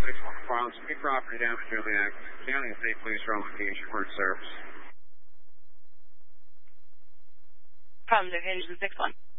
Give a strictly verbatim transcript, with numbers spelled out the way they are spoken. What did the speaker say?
six one files, any property damage duly active. County and State Police are on location for service. Problem Division six one.